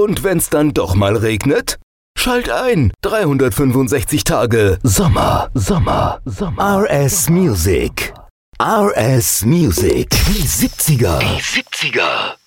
Und wenn's dann doch mal regnet? Schalt ein. 365 Tage Sommer. RS Music. RS Music. Die 70er.